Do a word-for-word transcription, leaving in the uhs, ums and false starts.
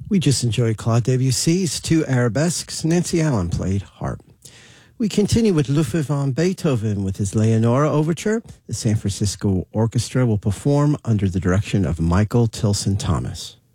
We just enjoyed Claude Debussy's two arabesques. Nancy Allen played harp. We continue with Ludwig van Beethoven with his Leonora Overture. The San Francisco Orchestra will perform under the direction of Michael Tilson Thomas.